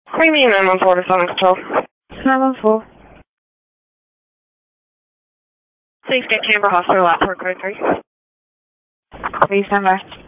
Queenie 914 to Summon Control. 914. Please get Canberra Hospital at Port Code 3. Please stand by.